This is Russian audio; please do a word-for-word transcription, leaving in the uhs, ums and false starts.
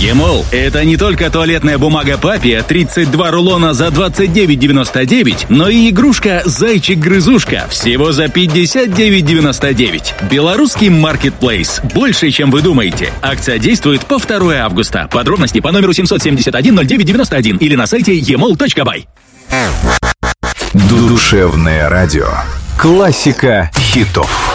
Емол – это не только туалетная бумага Папия тридцать два рулона за двадцать девять девяносто девять, но и игрушка «Зайчик-грызушка» всего за пятьдесят девять девяносто девять. Белорусский маркетплейс. Больше, чем вы думаете. Акция действует по второго августа. Подробности по номеру семьсот семьдесят один ноль девять девяносто один или на сайте емол точка бай. Душевное радио. Классика хитов.